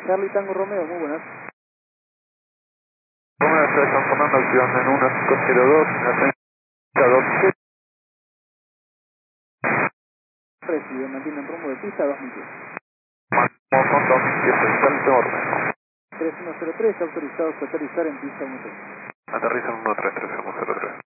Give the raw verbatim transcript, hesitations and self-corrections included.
Charlie Tango Romeo, muy buenas. Romeo, se están formando acción en uno cinco cero dos, la treinta dos. Recibe, mantiene en rumbo de pista dos mil diez. Mantenemos con dos mil diez, salto orden. tres uno cero tres, autorizados a aterrizar en pista uno tres. Aterriza en uno tres tres uno cero tres.